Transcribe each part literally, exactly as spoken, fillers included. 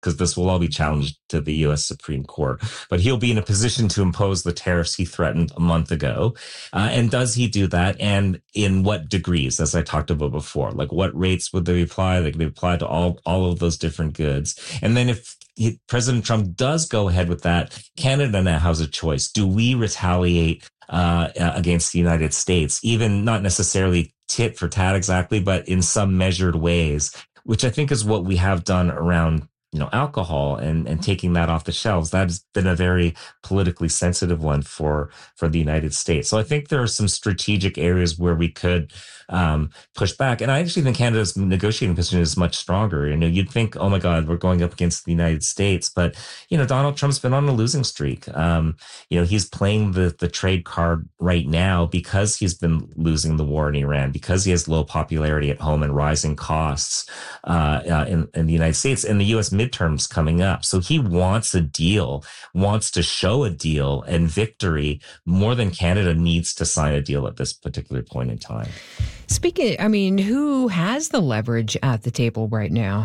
because this will all be challenged to the U S Supreme Court. But he'll be in a position to impose the tariffs he threatened a month ago. Uh, and does he do that? And in what degrees, as I talked about before? Like, what rates would they apply? They can apply to all, all of those different goods. And then if he, President Trump does go ahead with that, Canada now has a choice. Do we retaliate uh, against the United States, even not necessarily tit for tat exactly, but in some measured ways, which I think is what we have done around, you know, alcohol and, and taking that off the shelves. That has been a very politically sensitive one for, for the United States. So I think there are some strategic areas where we could um, push back. And I actually think Canada's negotiating position is much stronger. You know, you'd think, oh my God, we're going up against the United States. But, you know, Donald Trump's been on a losing streak. Um, you know, he's playing the, the trade card right now because he's been losing the war in Iran, because he has low popularity at home and rising costs uh, uh, in, in the United States and the U S midterms coming up. So he wants a deal, wants to show a deal and victory more than Canada needs to sign a deal at this particular point in time. Speaking, I mean, who has the leverage at the table right now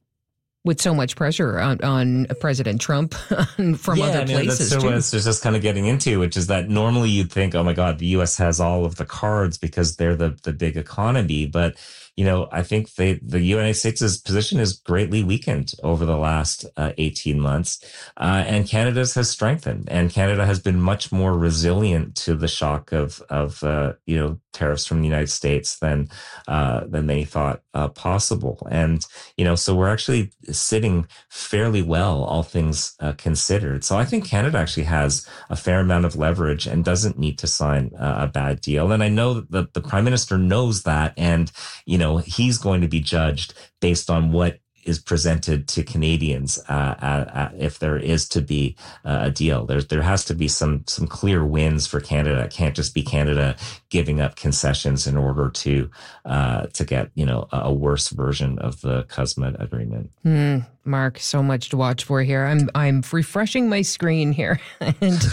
with so much pressure on, on President Trump from yeah, other I mean, places? That's too. what it's just kind of getting into, which is that normally you'd think, oh my God, the U S has all of the cards because they're the, the big economy. But you know, I think they, the United States' position is greatly weakened over the last uh, eighteen months, uh, and Canada's has strengthened, and Canada has been much more resilient to the shock of of uh, you know tariffs from the United States than uh, than they thought uh, possible, and you know, so we're actually sitting fairly well, all things uh, considered. So I think Canada actually has a fair amount of leverage and doesn't need to sign uh, a bad deal, and I know that the Prime Minister knows that, and you know. He's going to be judged based on what is presented to Canadians uh, uh, uh, if there is to be uh, a deal. There, there has to be some some clear wins for Canada. It can't just be Canada giving up concessions in order to uh, to get, you know, a worse version of the C U S M A agreement. Mm, Mark, so much to watch for here. I'm I'm refreshing my screen here. and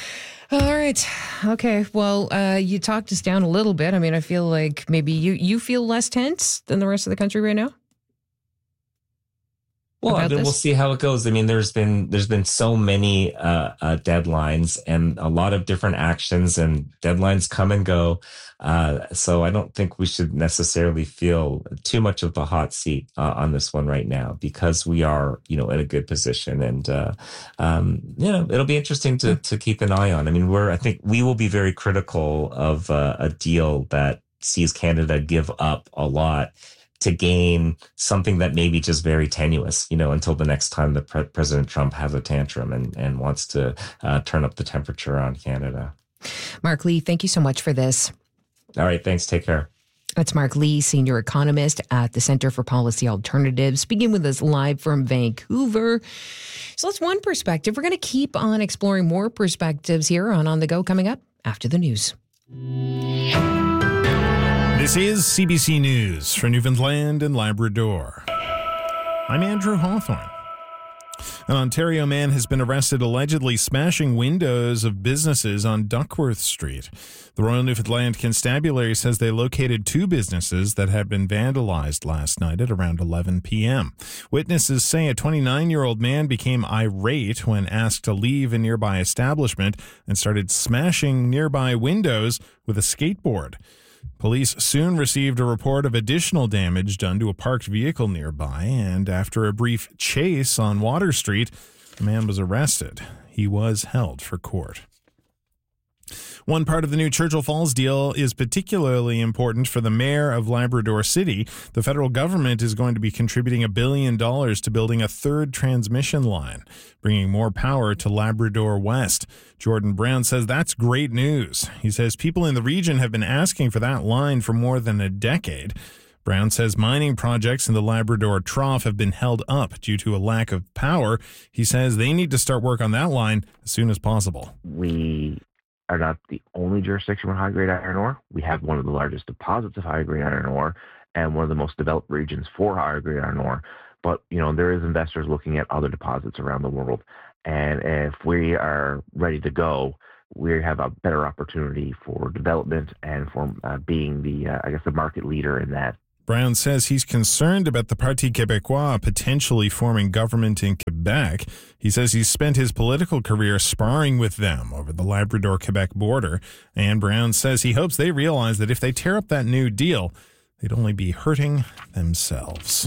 All right. Okay. Well, uh, you talked us down a little bit. I mean, I feel like maybe you, you feel less tense than the rest of the country right now. Well, I mean, we'll see how it goes. I mean, there's been there's been so many uh, uh, deadlines and a lot of different actions, and deadlines come and go. Uh, so I don't think we should necessarily feel too much of the hot seat uh, on this one right now, because we are, you know, in a good position, and uh, um, you know, it'll be interesting to to keep an eye on. I mean, we're I think we will be very critical of uh, a deal that sees Canada give up a lot to gain something that may be just very tenuous, you know, until the next time that Pre- President Trump has a tantrum and, and wants to uh, turn up the temperature on Canada. Mark Lee, thank you so much for this. All right. Thanks. Take care. That's Mark Lee, senior economist at the Center for Policy Alternatives, speaking with us live from Vancouver. So that's one perspective. We're going to keep on exploring more perspectives here on On the Go coming up after the news. This is C B C News for Newfoundland and Labrador. I'm Andrew Hawthorne. An Ontario man has been arrested allegedly smashing windows of businesses on Duckworth Street. The Royal Newfoundland Constabulary says they located two businesses that had been vandalized last night at around eleven p.m. Witnesses say a twenty-nine-year-old man became irate when asked to leave a nearby establishment and started smashing nearby windows with a skateboard. Police soon received a report of additional damage done to a parked vehicle nearby, and after a brief chase on Water Street, the man was arrested. He was held for court. One part of the new Churchill Falls deal is particularly important for the mayor of Labrador City. The federal government is going to be contributing a billion dollars to building a third transmission line, bringing more power to Labrador West. Jordan Brown says that's great news. He says people in the region have been asking for that line for more than a decade. Brown says mining projects in the Labrador Trough have been held up due to a lack of power. He says they need to start work on that line as soon as possible. We are not the only jurisdiction with high-grade iron ore. We have one of the largest deposits of high-grade iron ore and one of the most developed regions for high-grade iron ore. But, you know, there is investors looking at other deposits around the world. And if we are ready to go, we have a better opportunity for development and for uh, being the, uh, I guess, the market leader in that Brown says he's concerned about the Parti Québécois potentially forming government in Quebec. He says he's spent his political career sparring with them over the Labrador-Quebec border. And Brown says he hopes they realize that if they tear up that New Deal, they'd only be hurting themselves.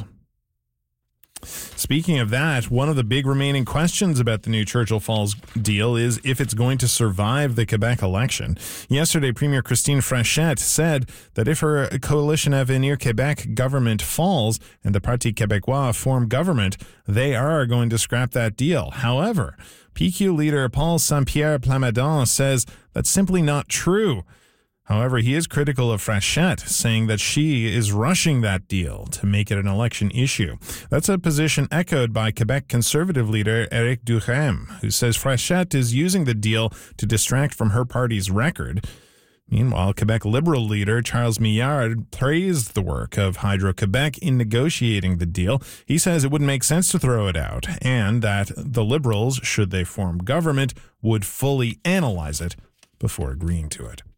Speaking of that, one of the big remaining questions about the new Churchill Falls deal is if it's going to survive the Quebec election. Yesterday, Premier Christine Frechette said that if her Coalition Avenir Quebec government falls and the Parti Québécois form government, they are going to scrap that deal. However, P Q leader Paul Saint-Pierre Plamondon says that's simply not true. However, he is critical of Frechette, saying that she is rushing that deal to make it an election issue. That's a position echoed by Quebec Conservative leader Éric Duhaime, who says Frechette is using the deal to distract from her party's record. Meanwhile, Quebec Liberal leader Charles Millard praised the work of Hydro-Quebec in negotiating the deal. He says it wouldn't make sense to throw it out, and that the Liberals, should they form government, would fully analyze it before agreeing to it.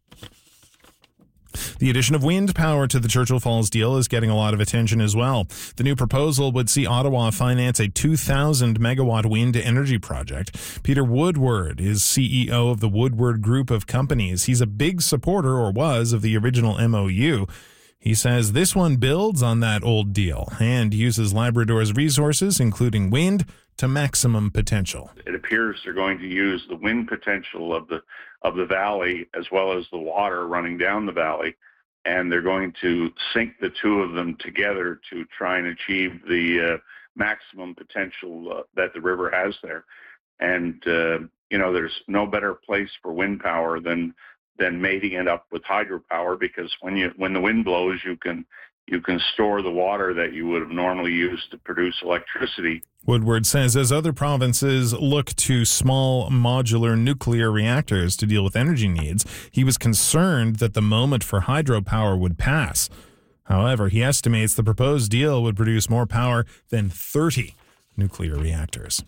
The addition of wind power to the Churchill Falls deal is getting a lot of attention as well. The new proposal would see Ottawa finance a two thousand megawatt wind energy project. Peter Woodward is C E O of the Woodward Group of Companies. He's a big supporter, or was, of the original M O U. He says this one builds on that old deal and uses Labrador's resources, including wind, to maximum potential. It appears they're going to use the wind potential of the of the valley as well as the water running down the valley, and they're going to sync the two of them together to try and achieve the uh, maximum potential uh, that the river has there. And uh, you know, there's no better place for wind power than than mating it up with hydropower, because when you when the wind blows, you can you can store the water that you would have normally used to produce electricity. Woodward says as other provinces look to small modular nuclear reactors to deal with energy needs, he was concerned that the moment for hydropower would pass. However, he estimates the proposed deal would produce more power than thirty nuclear reactors.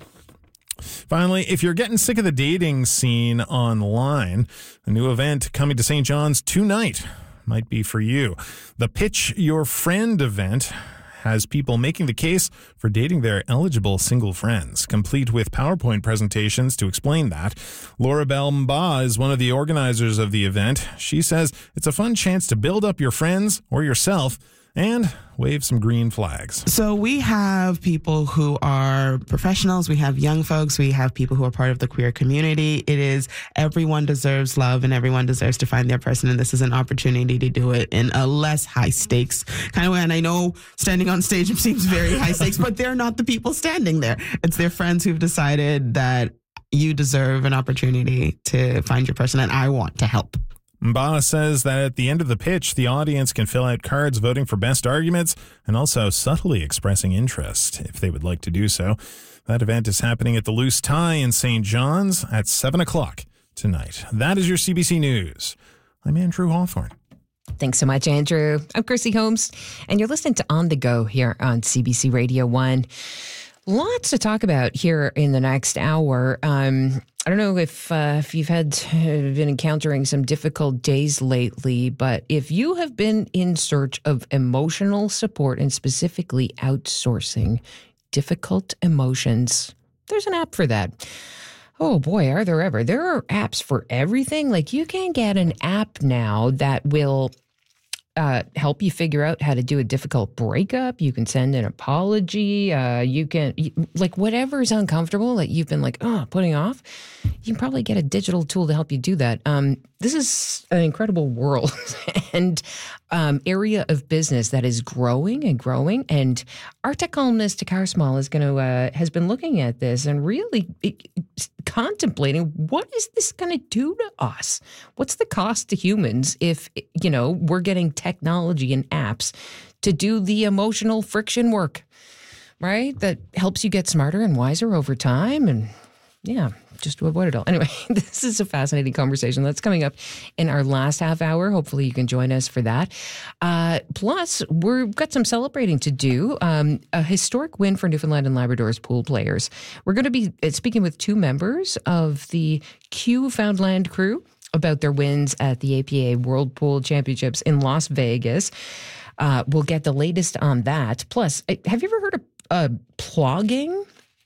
Finally, if you're getting sick of the dating scene online, a new event coming to Saint John's tonight might be for you. The Pitch Your Friend event has people making the case for dating their eligible single friends, complete with PowerPoint presentations to explain that. Laura Bell Mba is one of the organizers of the event. She says it's a fun chance to build up your friends or yourself and wave some green flags. So we have people who are professionals, we have young folks, we have people who are part of the queer community. It is everyone deserves love and everyone deserves to find their person, and this is an opportunity to do it in a less high stakes kind of way. And I know standing on stage seems very high stakes, but they're not the people standing there. It's their friends who've decided that you deserve an opportunity to find your person, and I want to help. Mba says that at the end of the pitch, the audience can fill out cards voting for best arguments and also subtly expressing interest if they would like to do so. That event is happening at the Loose Tie in Saint John's at seven o'clock tonight. That is your C B C News. I'm Andrew Hawthorne. Thanks so much, Andrew. I'm Chrissy Holmes, and you're listening to On the Go here on C B C Radio one. Lots to talk about here in the next hour. Um, I don't know if uh, if you've had uh, been encountering some difficult days lately, but if you have been in search of emotional support and specifically outsourcing difficult emotions, there's an app for that. Oh boy, are there ever. There are apps for everything. Like you can get an app now that will Uh, help you figure out how to do a difficult breakup. You can send an apology. Uh, you can, like, whatever is uncomfortable that you've been like, oh, putting off, you can probably get a digital tool to help you do that. Um, this is an incredible world and um, area of business that is growing and growing. And our tech columnist, Takar Small, is going to, uh, has been looking at this and really it, contemplating, what is this going to do to us? What's the cost to humans if, you know, we're getting technology and apps to do the emotional friction work, right? That helps you get smarter and wiser over time. And yeah, just to avoid it all. Anyway, this is a fascinating conversation that's coming up in our last half hour. Hopefully you can join us for that. Uh, plus, we've got some celebrating to do. Um, a historic win for Newfoundland and Labrador's pool players. We're going to be speaking with two members of the Q Foundland crew about their wins at the A P A World Pool Championships in Las Vegas. Uh, we'll get the latest on that. Plus, have you ever heard of uh, plogging?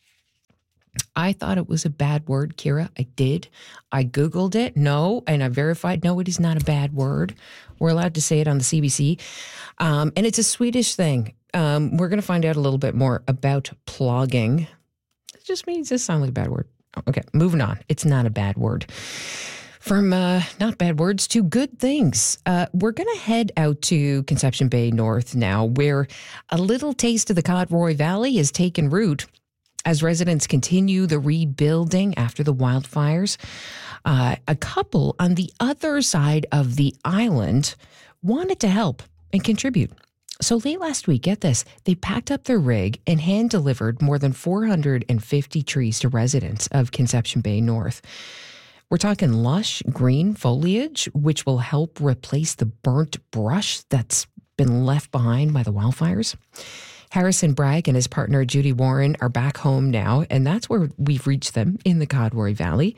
I thought it was a bad word, Kira. I did. I Googled it. No. And I verified, no, it is not a bad word. We're allowed to say it on the C B C. Um, and it's a Swedish thing. Um, we're going to find out a little bit more about plogging. It just means this sounds like a bad word. Okay, moving on. It's not a bad word. From uh, not bad words to good things. Uh, we're going to head out to Conception Bay North now, where a little taste of the Codroy Valley has taken root as residents continue the rebuilding after the wildfires. Uh, a couple on the other side of the island wanted to help and contribute. So late last week, get this, they packed up their rig and hand-delivered more than four hundred fifty trees to residents of Conception Bay North. We're talking lush green foliage, which will help replace the burnt brush that's been left behind by the wildfires. Harrison Bragg and his partner Judy Warren are back home now, and that's where we've reached them, in the Codroy Valley.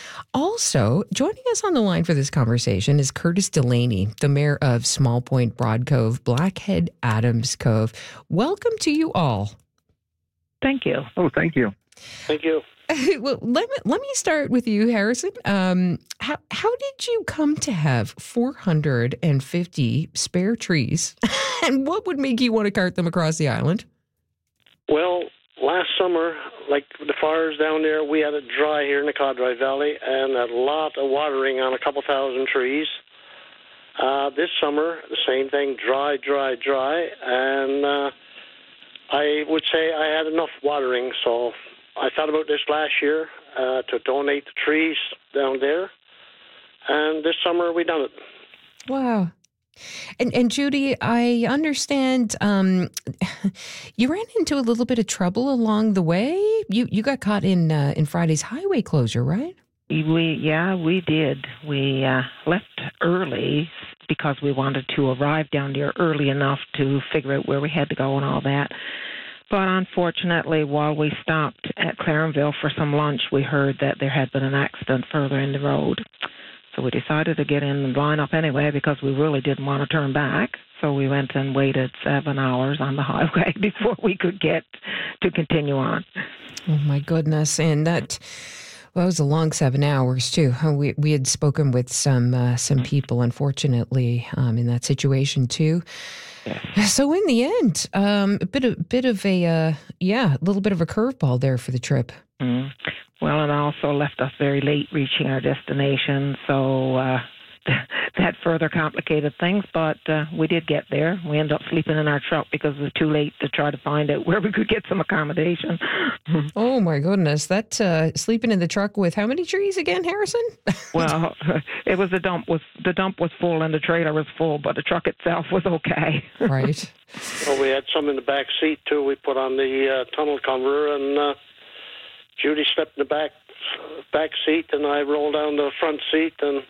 Also, joining us on the line for this conversation is Curtis Delaney, the mayor of Small Point, Broad Cove, Blackhead, Adams Cove. Welcome to you all. Thank you. Oh, thank you. Thank you. Well, let me let me start with you, Harrison. Um, how how did you come to have four hundred fifty spare trees, and what would make you want to cart them across the island? Well, last summer, like the fires down there, we had it dry here in the Codroy Valley, and a lot of watering on a couple thousand trees. Uh, this summer, the same thing, dry, dry, dry, and uh, I would say I had enough watering, so I thought about this last year uh, to donate the trees down there, and this summer we done it. Wow. And and Judy, I understand um, you ran into a little bit of trouble along the way. You you got caught in uh, in Friday's highway closure, right? We yeah we did. We uh, left early because we wanted to arrive down there early enough to figure out where we had to go and all that. But unfortunately, while we stopped at Clarenville for some lunch, we heard that there had been an accident further in the road. So we decided to get in and line up anyway because we really didn't want to turn back. So we went and waited seven hours on the highway before we could get to continue on. Oh, my goodness. And that, well, that was a long seven hours, too. We we had spoken with some uh, some people, unfortunately, um, in that situation, too. Yes. So in the end, um, a bit of, bit of a, uh, yeah, a little bit of a curveball there for the trip. Mm. Well, it also left us very late reaching our destination, so uh, that further complicated things, but uh, we did get there. We ended up sleeping in our truck because it was too late to try to find out where we could get some accommodation. Oh, my goodness. That uh, sleeping in the truck with how many trees again, Harrison? Well, it was the dump was the dump was full and the trailer was full, but the truck itself was okay. Right. Well, we had some in the back seat, too. We put on the uh, tunnel cover, and uh, Judy slept in the back back seat, and I rolled down the front seat, and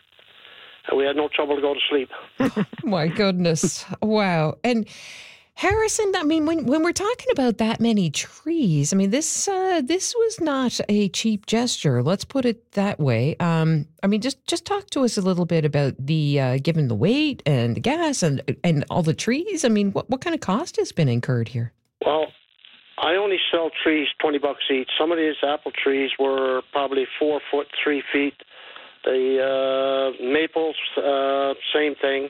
we had no trouble to go to sleep. My goodness. Wow. And Harrison, I mean, when, when we're talking about that many trees, I mean, this uh, this was not a cheap gesture. Let's put it that way. Um, I mean, just, just talk to us a little bit about the, uh, given the weight and the gas and and all the trees. I mean, what, what kind of cost has been incurred here? Well, I only sell trees twenty bucks each. Some of these apple trees were probably four foot, three feet. The uh, maples, uh, same thing.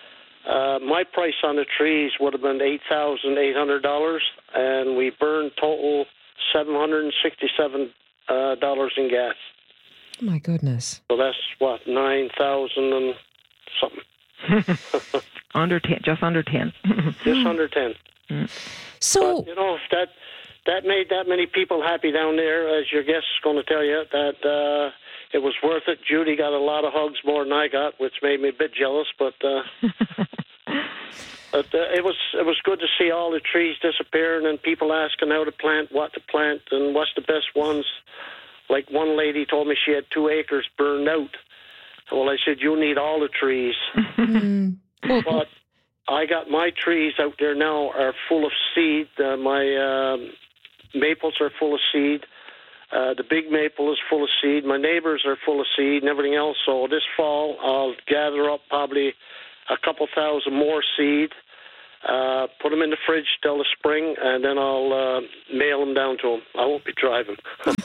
Uh, my price on the trees would have been eight thousand eight hundred dollars, and we burned total seven hundred sixty-seven dollars uh, in gas. Oh, my goodness. So that's, what, nine thousand and something. Under ten, just under ten. Just under ten. Mm. So, but, you know, that that made that many people happy down there, as your guest is going to tell you, that uh, it was worth it. Judy got a lot of hugs more than I got, which made me a bit jealous, but uh, but uh, it was it was good to see all the trees disappearing and people asking how to plant, what to plant, and what's the best ones. Like one lady told me she had two acres burned out. Well, I said, you need all the trees. mm, well, but I got my trees out there now are full of seed. Uh, my uh, maples are full of seed. Uh, the big maple is full of seed. My neighbors are full of seed and everything else. So this fall, I'll gather up probably a couple thousand more seed. uh, put them in the fridge till the spring, and then I'll uh, mail them down to them. I won't be driving.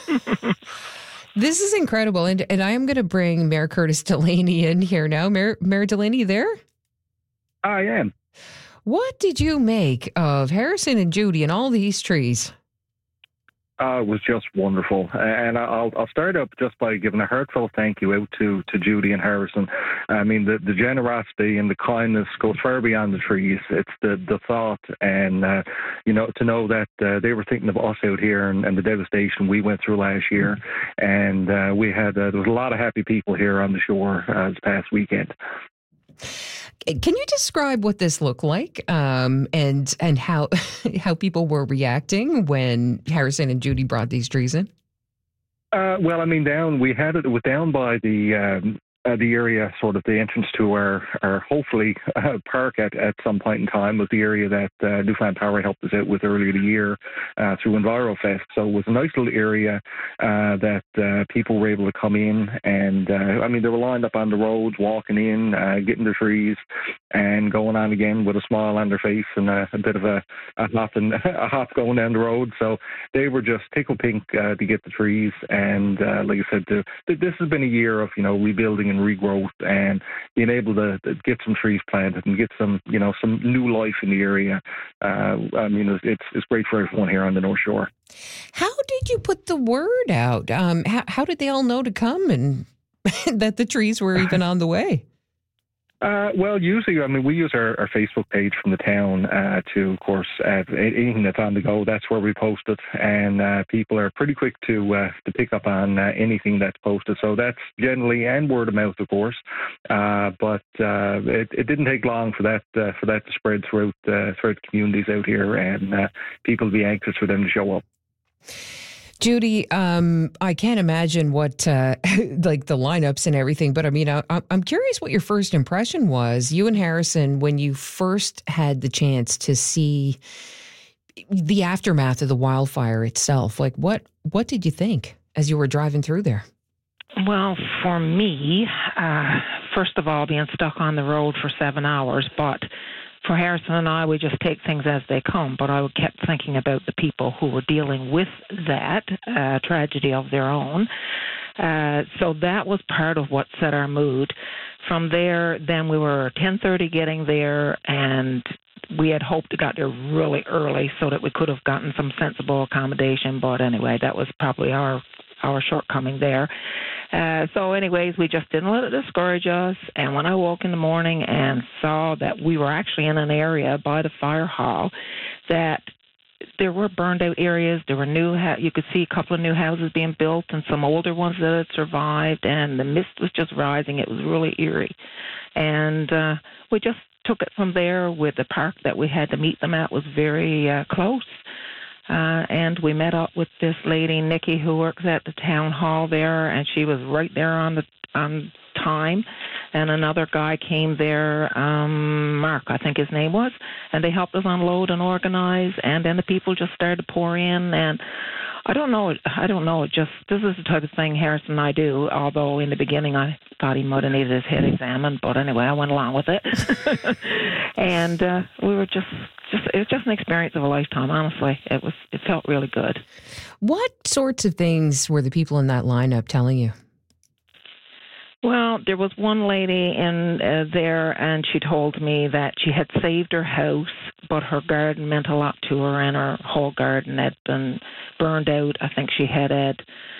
This is incredible. And, and I am going to bring Mayor Curtis Delaney in here now. Mayor, Mayor Delaney, you there? I am. What did you make of Harrison and Judy and all these trees? Uh, it was just wonderful. And I'll, I'll start up just by giving a heartfelt thank you out to, to Judy and Harrison. I mean, the, the generosity and the kindness goes far beyond the trees. It's the, the thought and, uh, you know, to know that uh, they were thinking of us out here and, and the devastation we went through last year. And uh, we had, uh, there was a lot of happy people here on the shore uh, this past weekend. Can you describe what this looked like um, and and how how people were reacting when Harrison and Judy brought these trees in? Uh, well, I mean, down we had it, it was down by the um, uh, the area, sort of the entrance to our, our hopefully uh, park at, at some point in time was the area that uh, Newfoundland Power helped us out with earlier the year uh, through EnviroFest. So it was a nice little area uh, that uh, people were able to come in and, uh, I mean, they were lined up on the roads, walking in, uh, getting their trees and going on again with a smile on their face and a, a bit of a, a hop and a hop going down the road. So they were just tickle pink uh, to get the trees. And uh, like I said, the, the, this has been a year of, you know, rebuilding and regrowth and being able to, to get some trees planted and get some, you know, some new life in the area. Uh, I mean, it's it's great for everyone here on the North Shore. How did you put the word out? Um, how, how did they all know to come and that the trees were even on the way? Uh, well, usually, I mean, we use our, our Facebook page from the town uh, to, of course, uh, anything that's on the go. That's where we post it, and uh, people are pretty quick to uh, to pick up on uh, anything that's posted. So that's generally and word of mouth, of course. Uh, but uh, it, it didn't take long for that uh, for that to spread throughout uh, throughout the communities out here, and uh, people be anxious for them to show up. Judy, um, I can't imagine what, uh, like the lineups and everything, but I mean, I, I'm curious what your first impression was, you and Harrison, when you first had the chance to see the aftermath of the wildfire itself. Like, what, what did you think as you were driving through there? Well, for me, uh, first of all, being stuck on the road for seven hours, but for Harrison and I, we just take things as they come, but I kept thinking about the people who were dealing with that uh, tragedy of their own. Uh, so that was part of what set our mood. From there, then we were ten thirty getting there, and we had hoped to got there really early so that we could have gotten some sensible accommodation, but anyway, that was probably our our shortcoming there. Uh, so anyways, we just didn't let it discourage us. And when I woke in the morning and saw that we were actually in an area by the fire hall, that there were burned out areas, there were new, ha- you could see a couple of new houses being built and some older ones that had survived, and the mist was just rising. It was really eerie. And uh, we just took it from there with the park that we had to meet them at was very uh, close. Uh, and we met up with this lady, Nikki, who works at the town hall there, and she was right there on the on time. And another guy came there, um, Mark, I think his name was, and they helped us unload and organize. And then the people just started to pour in. And I don't know, I don't know. It just this is the type of thing Harrison and I do. Although in the beginning I thought he might have needed his head examined, but anyway, I went along with it. and uh, we were just. Just, it was just an experience of a lifetime, honestly. It was. It felt really good. What sorts of things were the people in that lineup telling you? Well, there was one lady in uh, there, and she told me that she had saved her house, but her garden meant a lot to her, and her whole garden had been burned out. I think she had had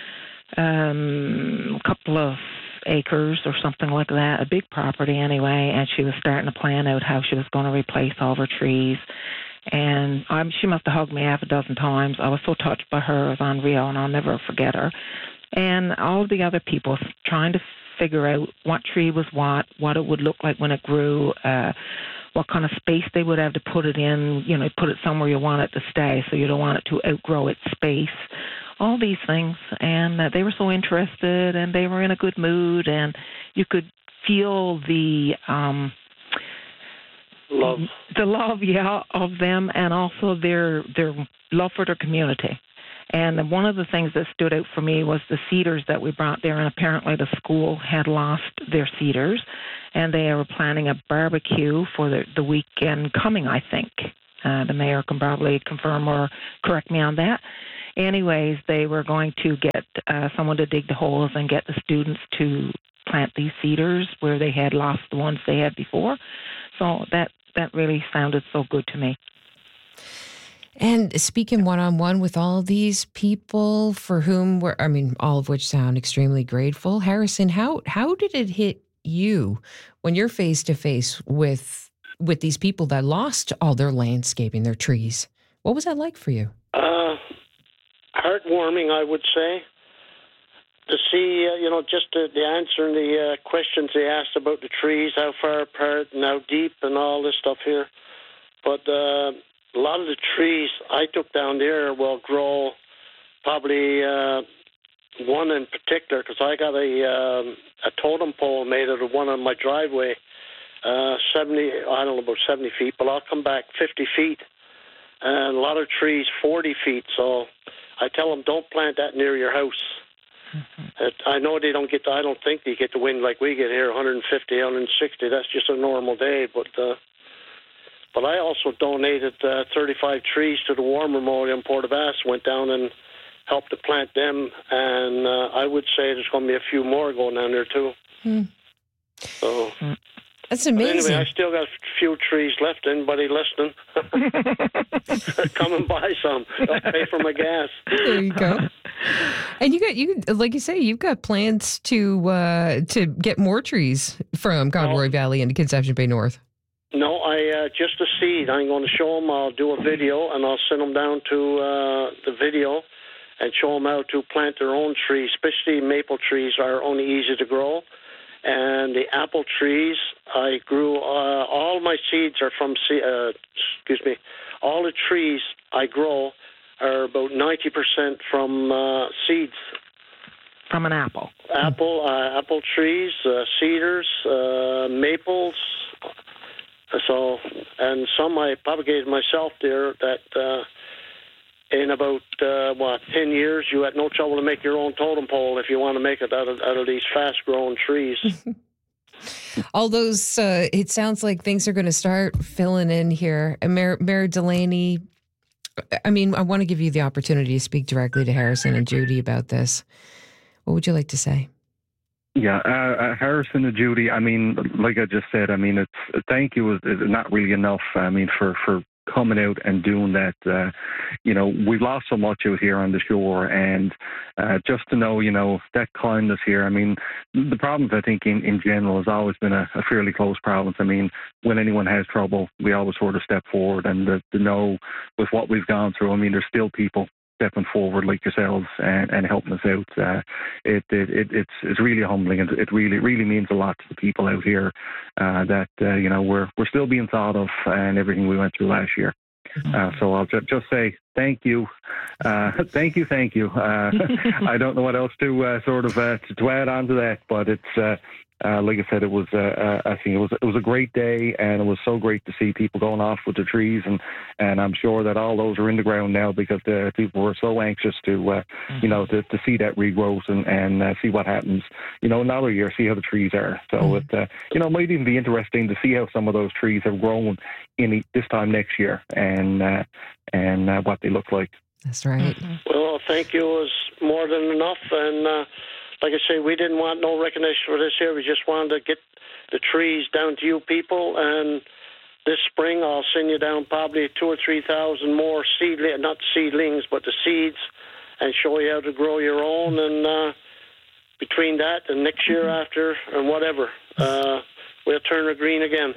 um, a couple of acres or something like that, a big property anyway, and she was starting to plan out how she was going to replace all her trees. And I'm, she must have hugged me half a dozen times. I was so touched by her. It was unreal, and I'll never forget her. And all the other people trying to figure out what tree was what, what it would look like when it grew, uh, what kind of space they would have to put it in, you know, put it somewhere you want it to stay so you don't want it to outgrow its space. All these things, and uh, they were so interested, and they were in a good mood, and you could feel the um, love, the love, yeah, of them, and also their their love for their community. And one of the things that stood out for me was the cedars that we brought there, and apparently the school had lost their cedars, and they are planning a barbecue for the, the weekend coming, I think. Uh, the mayor can probably confirm or correct me on that. Anyways, they were going to get uh, someone to dig the holes and get the students to plant these cedars where they had lost the ones they had before. So that, that really sounded so good to me. And speaking one-on-one with all these people for whom we're, I mean, all of which sound extremely grateful. Harrison, how how did it hit you when you're face-to-face with with these people that lost all their landscaping, their trees? What was that like for you? Uh, heartwarming, I would say, to see, uh, you know, just the, the answering the uh, questions they asked about the trees, how far apart and how deep and all this stuff here. But uh, a lot of the trees I took down there will grow, probably uh, one in particular, because I got a um, a totem pole made out of one on my driveway, uh, seventy, I don't know, about seventy feet, but I'll come back fifty feet. And a lot of trees forty feet, so I tell them, don't plant that near your house. Mm-hmm. I know they don't get, the, I don't think they get the wind like we get here, one fifty, one sixty. That's just a normal day, but... Uh, But I also donated uh, thirty-five trees to the War Memorial in Port Vasse, went down and helped to plant them. And uh, I would say there's going to be a few more going down there, too. Hmm. So, that's amazing. Anyway, I still got a few trees left. Anybody listening? Come and buy some. I'll pay for my gas. There you go. And you got, you like you say, you've got plans to uh, to get more trees from Conroy oh. Valley into Conception Bay North. No, I uh, just a seed. I'm going to show them. I'll do a video, and I'll send them down to uh, the video and show them how to plant their own trees. Especially maple trees are only easy to grow. And the apple trees, I grew, uh, all my seeds are from, uh, excuse me, all the trees I grow are about ninety percent from uh, seeds. From an apple? Apple, uh, apple trees, uh, cedars, uh, maples. So, and some I propagated myself there that uh, in about, uh, what, ten years, you had no trouble to make your own totem pole if you want to make it out of, out of these fast-growing trees. All those, uh, it sounds like things are going to start filling in here. Mayor, Mayor Delaney, I mean, I want to give you the opportunity to speak directly to Harrison and Judy about this. What would you like to say? Yeah, uh, uh, Harrison and Judy, I mean, like I just said, I mean, it's thank you is, is not really enough, I mean, for, for coming out and doing that. Uh, you know, we've lost so much out here on the shore, and uh, just to know, you know, that kindness here, I mean, the problems, I think, in, in general has always been a, a fairly close problem. I mean, when anyone has trouble, we always sort of step forward, and to, to know with what we've gone through, I mean, there's still people stepping forward like yourselves and, and helping us out. Uh, it, it, it it's it's really humbling, and it really really means a lot to the people out here uh, that uh, you know we're we're still being thought of and everything we went through last year. Uh, so I'll ju- just say thank you, uh, thank you, thank you. Uh, I don't know what else to uh, sort of uh, to, to add on to that, but it's. Uh, Uh, like I said, it was. Uh, uh, I think it was. It was a great day, and it was so great to see people going off with the trees, and, and I'm sure that all those are in the ground now because the people were so anxious to, uh, mm-hmm. you know, to, to see that regrowth and and uh, see what happens. You know, another year, see how the trees are. So mm-hmm. it, uh, you know, it might even be interesting to see how some of those trees have grown in this time next year, and uh, and uh, what they look like. That's right. Mm-hmm. Well, thank you was more than enough, and. Uh, Like I say, we didn't want no recognition for this here. We just wanted to get the trees down to you people. And this spring, I'll send you down probably two or three thousand more seedlings, not seedlings, but the seeds, and show you how to grow your own. And uh, between that and next year after and whatever, uh, we'll turn it green again.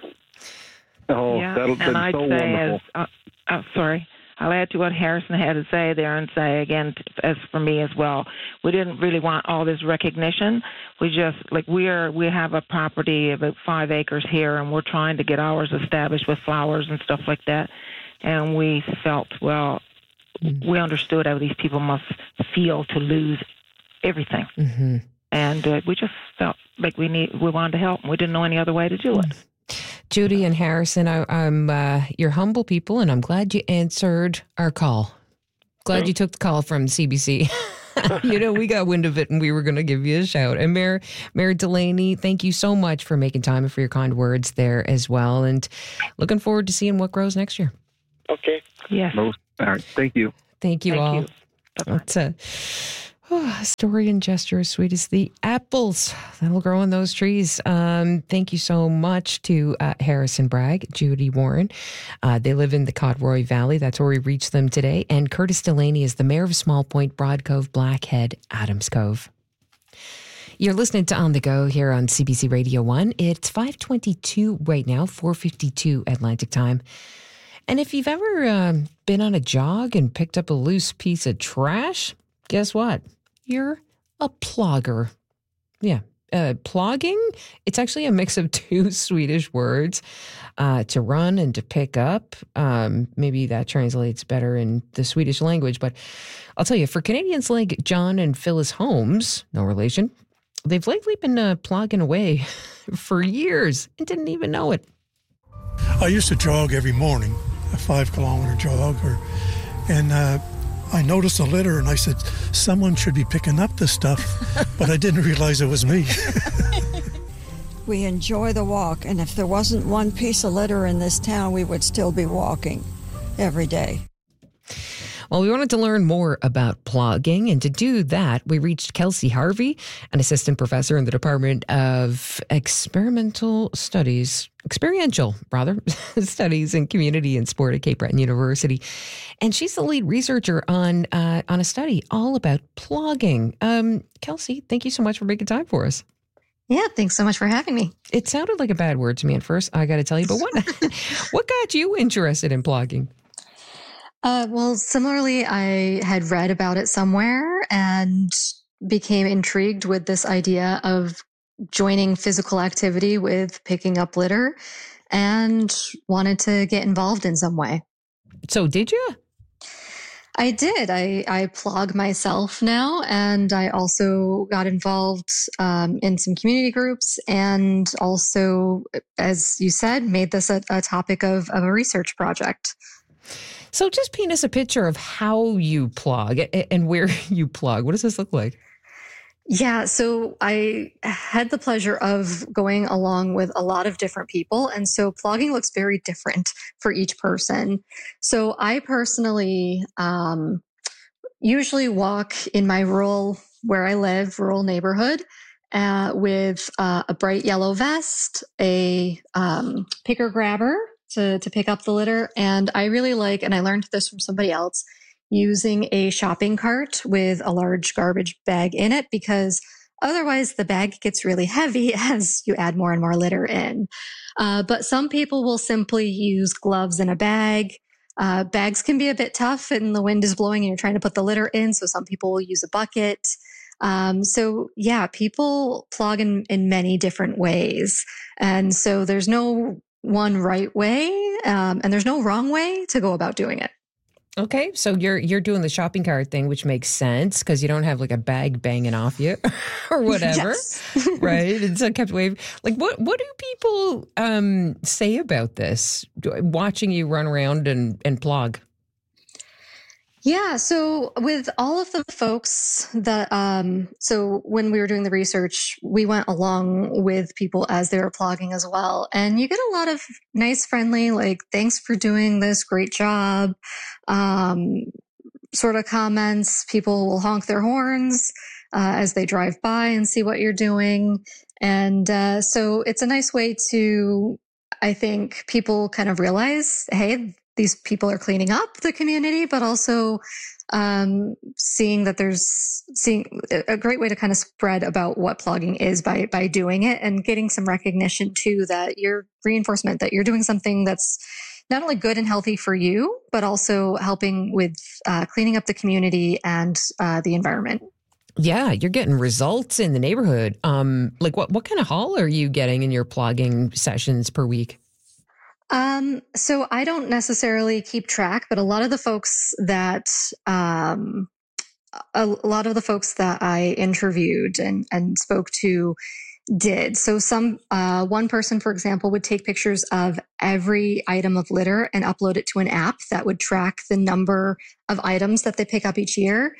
Oh, yeah, that'll be I'd so say wonderful. As, uh, oh, sorry. I'll add to what Harrison had to say there and say again, as for me as well, we didn't really want all this recognition. We just, like, we are, we have a property about five acres here, and we're trying to get ours established with flowers and stuff like that. And we felt, well, mm-hmm. we understood how these people must feel to lose everything. Mm-hmm. And uh, we just felt like we need, we wanted to help, and we didn't know any other way to do it. Judy and Harrison, I, I'm uh, you're humble people, and I'm glad you answered our call. Glad you took the call from C B C. You know, we got wind of it and we were going to give you a shout. And Mayor, Mayor Delaney, thank you so much for making time and for your kind words there as well. And looking forward to seeing what grows next year. Okay. Yes. All right. Thank you. Thank you Thank all. you. Bye-bye. That's a, oh, a story and gesture as sweet as the apples that'll grow on those trees. Um, thank you so much to uh, Harrison Bragg, Judy Warren. Uh, they live in the Codroy Valley. That's where we reached them today. And Curtis Delaney is the mayor of Small Point, Broad Cove, Blackhead, Adams Cove. You're listening to On the Go here on C B C Radio one. It's five twenty-two right now, four fifty-two Atlantic time. And if you've ever um, been on a jog and picked up a loose piece of trash, guess what? You're a plogger. Yeah. Uh, plogging, it's actually a mix of two Swedish words, uh, to run and to pick up. Um, maybe that translates better in the Swedish language. But I'll tell you, for Canadians like John and Phyllis Holmes, no relation, they've lately been uh, plogging away for years and didn't even know it. I used to jog every morning, a five kilometer jog, or, and uh, I noticed a litter and I said, someone should be picking up this stuff, but I didn't realize it was me. We enjoy the walk, and if there wasn't one piece of litter in this town, we would still be walking every day. Well, we wanted to learn more about plogging, and to do that, we reached Kelsey Harvey, an assistant professor in the Department of Experimental Studies, experiential, rather, studies in community and sport at Cape Breton University. And she's the lead researcher on uh, on a study all about plogging. Um, Kelsey, thank you so much for making time for us. Yeah, thanks so much for having me. It sounded like a bad word to me at first, I got to tell you, but what, what got you interested in plogging? Uh, well, similarly, I had read about it somewhere and became intrigued with this idea of joining physical activity with picking up litter and wanted to get involved in some way. So did you? I did. I, I plog myself now, and I also got involved um, in some community groups and also, as you said, made this a, a topic of, of a research project. So just paint us a picture of how you plog and where you plog. What does this look like? Yeah, so I had the pleasure of going along with a lot of different people. And so plogging looks very different for each person. So I personally um, usually walk in my rural, where I live, rural neighborhood uh, with uh, a bright yellow vest, a um, picker grabber, To, to pick up the litter. And I really like, and I learned this from somebody else, using a shopping cart with a large garbage bag in it, because otherwise the bag gets really heavy as you add more and more litter in. Uh, but some people will simply use gloves and a bag. Uh, bags can be a bit tough and the wind is blowing and you're trying to put the litter in. So some people will use a bucket. Um, so yeah, people plog in, in many different ways. And so there's no one right way, um, and there's no wrong way to go about doing it. Okay, so you're you're doing the shopping cart thing, which makes sense because you don't have like a bag banging off you or whatever, right? It's so kept waving. Like, what what do people um, say about this? Watching you run around and and plog. Yeah. So with all of the folks that, um, so when we were doing the research, we went along with people as they were plogging as well. And you get a lot of nice, friendly, like, thanks for doing this, great job, um, sort of comments. People will honk their horns uh, as they drive by and see what you're doing. And uh, so it's a nice way to, I think, people kind of realize, hey, these people are cleaning up the community, but also um, seeing that there's seeing a great way to kind of spread about what plogging is by by doing it and getting some recognition too, that you're reinforcement that you're doing something that's not only good and healthy for you, but also helping with uh, cleaning up the community and uh, the environment. Yeah, you're getting results in the neighborhood. Um, like what what kind of haul are you getting in your plogging sessions per week? Um, so I don't necessarily keep track, but a lot of the folks that, um, a lot of the folks that I interviewed and, and spoke to did. So some, uh, one person, for example, would take pictures of every item of litter and upload it to an app that would track the number of items that they pick up each year.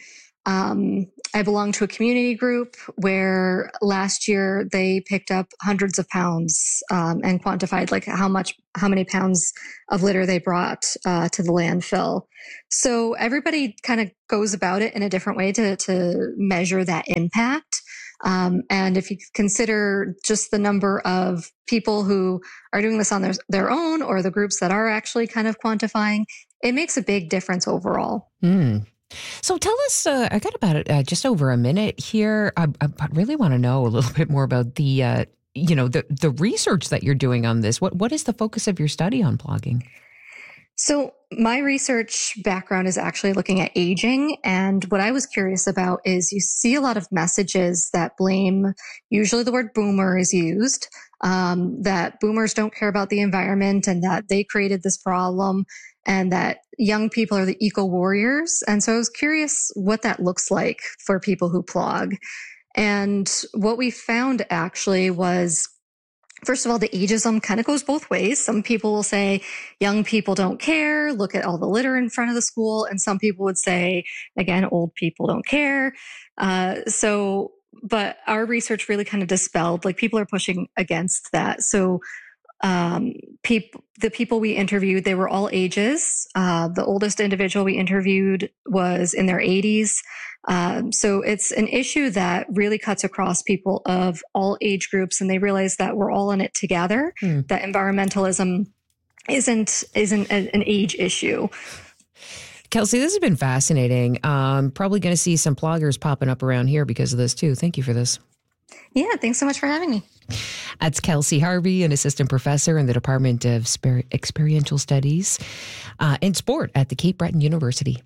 Um, I belong to a community group where last year they picked up hundreds of pounds um, and quantified like how much, how many pounds of litter they brought uh, to the landfill. So everybody kind of goes about it in a different way to to measure that impact. Um, and if you consider just the number of people who are doing this on their, their own or the groups that are actually kind of quantifying, it makes a big difference overall. Mm. So tell us, uh, I got about uh, just over a minute here. I, I really want to know a little bit more about the, uh, you know, the, the research that you're doing on this. What What is the focus of your study on plogging? So my research background is actually looking at aging. And what I was curious about is you see a lot of messages that blame, usually the word boomer is used, um, that boomers don't care about the environment and that they created this problem and that young people are the eco warriors. And so I was curious what that looks like for people who plog. And what we found actually was, first of all, the ageism kind of goes both ways. Some people will say young people don't care. Look at all the litter in front of the school. And some people would say, again, old people don't care. Uh, so, but our research really kind of dispelled, like people are pushing against that. So, um, people, the people we interviewed, they were all ages. Uh, the oldest individual we interviewed was in their eighties. Um, so it's an issue that really cuts across people of all age groups, and they realize that we're all in it together. Mm. That environmentalism isn't isn't a, an age issue. Kelsey, this has been fascinating. Um, probably going to see some ploggers popping up around here because of this too. Thank you for this. Yeah, thanks so much for having me. That's Kelsey Harvey, an assistant professor in the Department of Sper- Experiential Studies uh, and Sport at the Cape Breton University.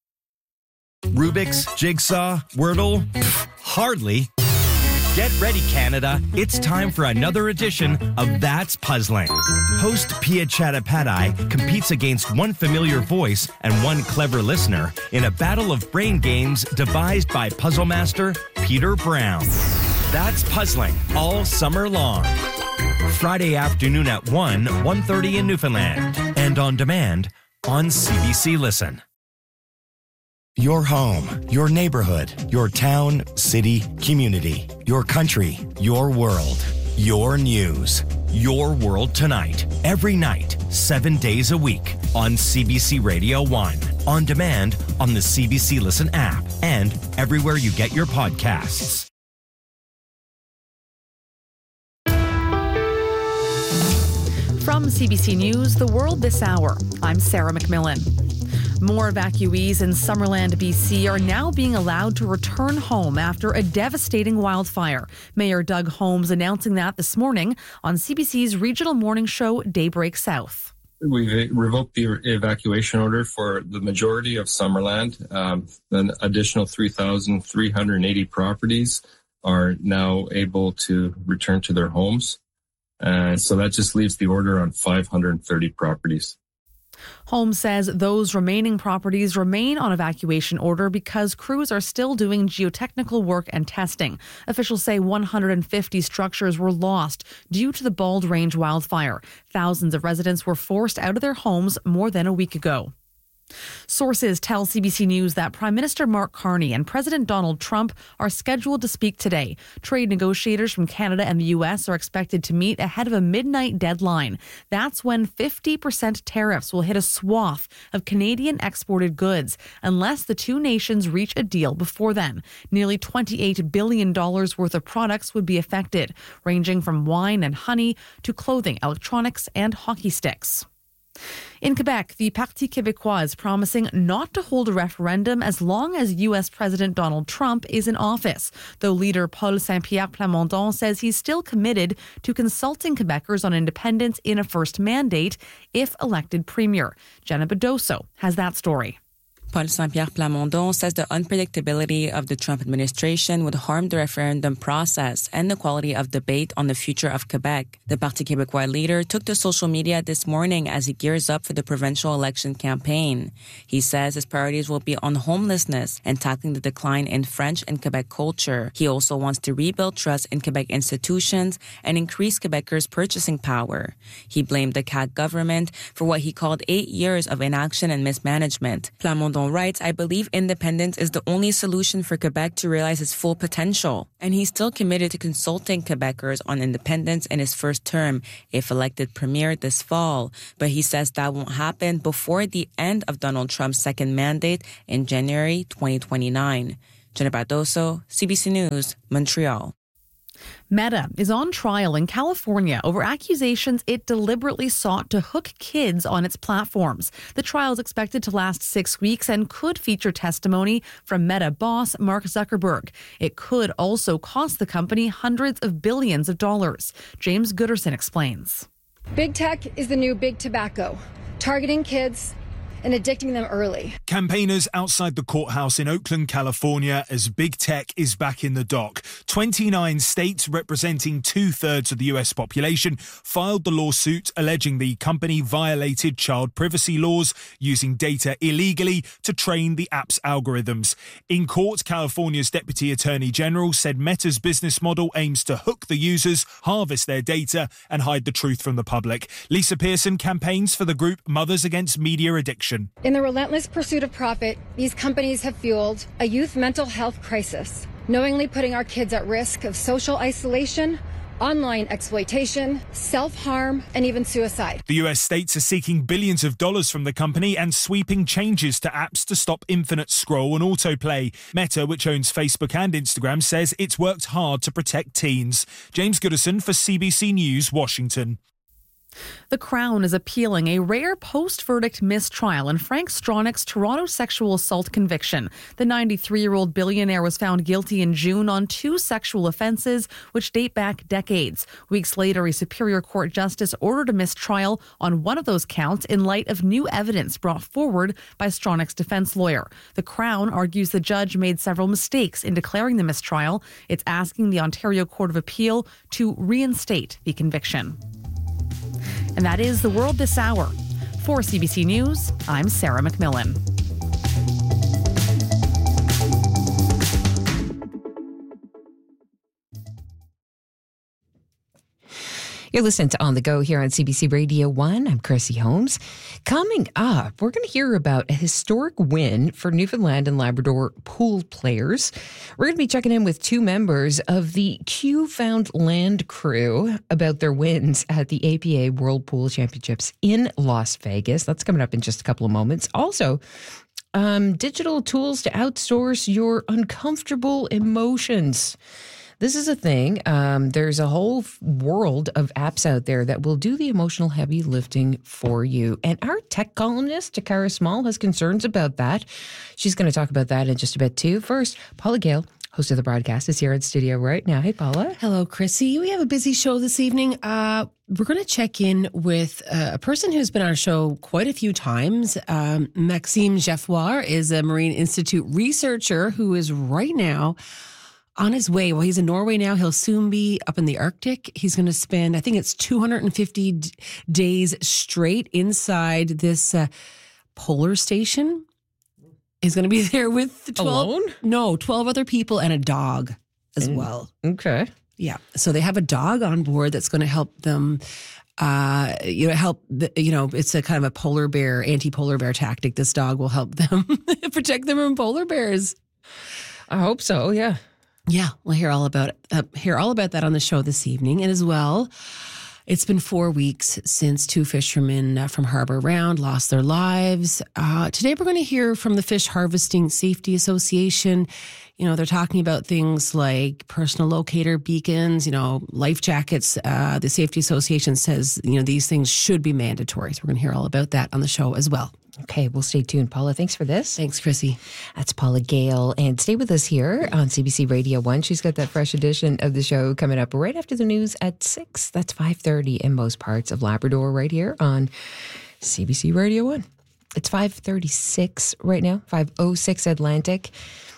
Rubik's, Jigsaw, Wordle? Pff, hardly. Get ready, Canada. It's time for another edition of That's Puzzling. Host Pia Chattopadhyay competes against one familiar voice and one clever listener in a battle of brain games devised by puzzle master Peter Brown. That's Puzzling all summer long. Friday afternoon at one, one thirty in Newfoundland. And on demand on C B C Listen. Your home, your neighborhood, your town, city, community, your country, your world, your news, your world tonight, every night, seven days a week on C B C Radio one, on demand on the C B C Listen app, and everywhere you get your podcasts. From C B C News, The World This Hour, I'm Sarah McMillan. More evacuees in Summerland, B C are now being allowed to return home after a devastating wildfire. Mayor Doug Holmes announcing that this morning on C B C's regional morning show Daybreak South. We've revoked the evacuation order for the majority of Summerland. Um, an additional three thousand three hundred eighty properties are now able to return to their homes. Uh, so that just leaves the order on five hundred thirty properties. Holmes says those remaining properties remain on evacuation order because crews are still doing geotechnical work and testing. Officials say one hundred fifty structures were lost due to the Bald Range wildfire. Thousands of residents were forced out of their homes more than a week ago. Sources tell C B C News that Prime Minister Mark Carney and President Donald Trump are scheduled to speak today. Trade negotiators from Canada and the U S are expected to meet ahead of a midnight deadline. That's when fifty percent tariffs will hit a swath of Canadian exported goods unless the two nations reach a deal before then. Nearly twenty-eight billion dollars worth of products would be affected, ranging from wine and honey to clothing, electronics, and hockey sticks. In Quebec, the Parti Québécois is promising not to hold a referendum as long as U S President Donald Trump is in office, though leader Paul Saint-Pierre Plamondon says he's still committed to consulting Quebecers on independence in a first mandate if elected premier. Jenna Bedoso has that story. Paul Saint-Pierre Plamondon says the unpredictability of the Trump administration would harm the referendum process and the quality of debate on the future of Quebec. The Parti Québécois leader took to social media this morning as he gears up for the provincial election campaign. He says his priorities will be on homelessness and tackling the decline in French and Quebec culture. He also wants to rebuild trust in Quebec institutions and increase Quebecers' purchasing power. He blamed the C A Q government for what he called eight years of inaction and mismanagement. Plamondon Plamondon writes, I believe independence is the only solution for Quebec to realize its full potential. And he's still committed to consulting Quebecers on independence in his first term, if elected premier this fall. But he says that won't happen before the end of Donald Trump's second mandate in January twenty twenty-nine. Jenna Bardoso, C B C News, Montreal. Meta is on trial in California over accusations it deliberately sought to hook kids on its platforms. The trial is expected to last six weeks and could feature testimony from Meta boss Mark Zuckerberg. It could also cost the company hundreds of billions of dollars. James Gooderson explains. Big tech is the new big tobacco, targeting kids and addicting them early. Campaigners outside the courthouse in Oakland, California, as big tech is back in the dock. twenty-nine states representing two-thirds of the U S population filed the lawsuit alleging the company violated child privacy laws using data illegally to train the app's algorithms. In court, California's Deputy Attorney General said Meta's business model aims to hook the users, harvest their data, and hide the truth from the public. Lisa Pearson campaigns for the group Mothers Against Media Addiction. In the relentless pursuit of profit, these companies have fueled a youth mental health crisis, knowingly putting our kids at risk of social isolation, online exploitation, self-harm, and even suicide. The U S states are seeking billions of dollars from the company and sweeping changes to apps to stop infinite scroll and autoplay. Meta, which owns Facebook and Instagram, says it's worked hard to protect teens. James Gooderson for C B C News, Washington. The Crown is appealing a rare post-verdict mistrial in Frank Stronach's Toronto sexual assault conviction. The ninety-three-year-old billionaire was found guilty in June on two sexual offences, which date back decades. Weeks later, a Superior Court justice ordered a mistrial on one of those counts in light of new evidence brought forward by Stronach's defence lawyer. The Crown argues the judge made several mistakes in declaring the mistrial. It's asking the Ontario Court of Appeal to reinstate the conviction. And that is the world this hour. For C B C News, I'm Sarah McMillan. You're listening to On the Go here on C B C Radio one. I'm Chrissy Holmes. Coming up, we're going to hear about a historic win for Newfoundland and Labrador pool players. We're going to be checking in with two members of the Q-Foundland crew about their wins at the A P A World Pool Championships in Las Vegas. That's coming up in just a couple of moments. Also, um, digital tools to outsource your uncomfortable emotions. This is a thing. Um, there's a whole world of apps out there that will do the emotional heavy lifting for you. And our tech columnist, Takara Small, has concerns about that. She's going to talk about that in just a bit, too. First, Paula Gale, host of the broadcast, is here in studio right now. Hey, Paula. Hello, Chrissy. We have a busy show this evening. Uh, we're going to check in with uh, a person who's been on our show quite a few times. Um, Maxime Jeffoir is a Marine Institute researcher who is right now on his way. Well, he's in Norway now. He'll soon be up in the Arctic. He's going to spend, I think it's two hundred fifty d- days straight inside this uh, polar station. He's going to be there with twelve. Alone? No, twelve other people and a dog as mm. well. Okay. Yeah. So they have a dog on board that's going to help them, uh, you know, help, the, you know, it's a kind of a polar bear, anti-polar bear tactic. This dog will help them protect them from polar bears. I hope so. Yeah. Yeah, we'll hear all about uh, hear all about that on the show this evening. And as well, it's been four weeks since two fishermen uh, from Harbor Round lost their lives. Uh, today, we're going to hear from the Fish Harvesting Safety Association. You know, they're talking about things like personal locator beacons, you know, life jackets. Uh, the Safety Association says, you know, these things should be mandatory. So we're going to hear all about that on the show as well. Okay, we'll stay tuned. Paula, thanks for this. Thanks, Chrissy. That's Paula Gale. And stay with us here on C B C Radio one. She's got that fresh edition of the show coming up right after the news at six. That's five thirty in most parts of Labrador right here on C B C Radio one. It's five thirty-six right now, five oh six Atlantic.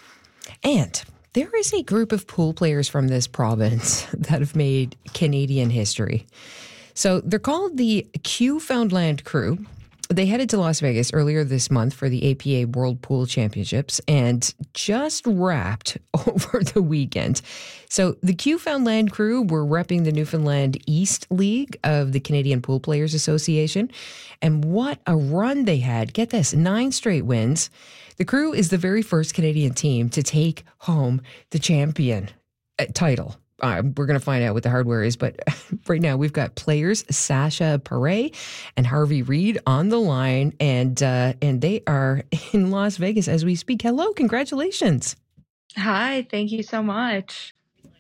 And there is a group of pool players from this province that have made Canadian history. So they're called the Q-Foundland crew. They headed to Las Vegas earlier this month for the A P A World Pool Championships and just wrapped over the weekend. So the Newfoundland crew were repping the Newfoundland East League of the Canadian Pool Players Association. And what a run they had. Get this, nine straight wins. The crew is the very first Canadian team to take home the champion title. Uh, we're going to find out what the hardware is, but right now we've got players Sasha Perret and Harvey Reid on the line, and uh, and they are in Las Vegas as we speak. Hello, congratulations. Hi, thank you so much.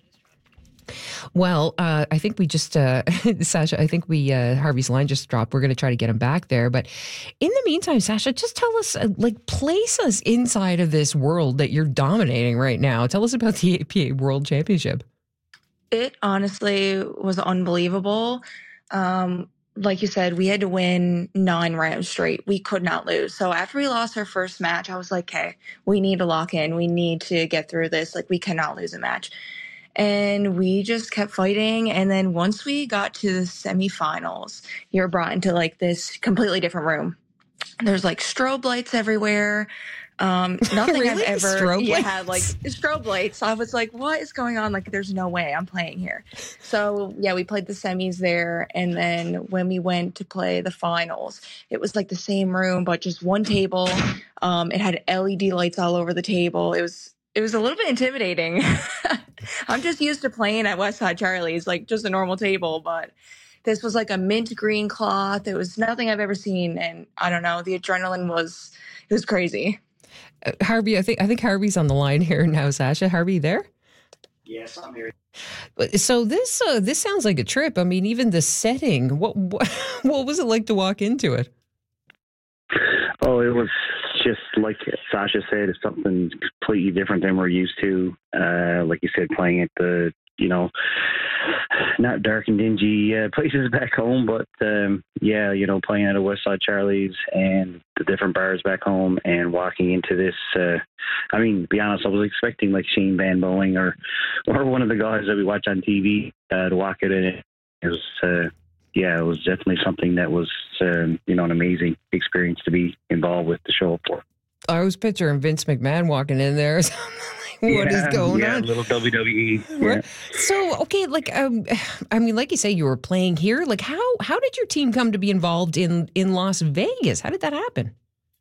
Well, uh, I think we just, uh, Sasha, I think we, uh, Harvey's line just dropped. We're going to try to get him back there. But in the meantime, Sasha, just tell us, uh, like, place us inside of this world that you're dominating right now. Tell us about the A P A World Championship. It honestly was unbelievable. Um, like you said, we had to win nine rounds straight. We could not lose. So after we lost our first match, I was like, okay, we need to lock in. We need to get through this. Like, we cannot lose a match. And we just kept fighting. And then once we got to the semifinals, you're brought into like this completely different room. There's like strobe lights everywhere. Um, nothing really? I've ever Strobe yeah, lights? had like strobe lights. So I was like, what is going on? Like, there's no way I'm playing here. So yeah, we played the semis there. And then when we went to play the finals, it was like the same room, but just one table. Um, it had L E D lights all over the table. It was, it was a little bit intimidating. I'm just used to playing at Westside Charlie's, like just a normal table, but this was like a mint green cloth. It was nothing I've ever seen. And I don't know, the adrenaline was, it was crazy. Uh, Harvey, I think I think Harvey's on the line here now. Sasha, Harvey, there? Yes, I'm here. So this uh, this sounds like a trip. I mean, even the setting. What, what what was it like to walk into it? Oh, it was just like Sasha said. It's something completely different than we're used to. Uh, like you said, playing at the you know not dark and dingy uh, places back home, but um, yeah, you know, playing at a Westside Charlie's and the different bars back home, and walking into this. Uh, I mean, to be honest, I was expecting like Shane Van Bowling or or one of the guys that we watch on T V uh, to walk it in. It was, uh, yeah, it was definitely something that was, um, you know, an amazing experience to be involved with the show for. I was picturing Vince McMahon walking in there. What yeah, is going yeah, on? Yeah, little W W E. Right. Yeah. So, okay, like, um, I mean, like you say, you were playing here. Like, how how did your team come to be involved in, in Las Vegas? How did that happen?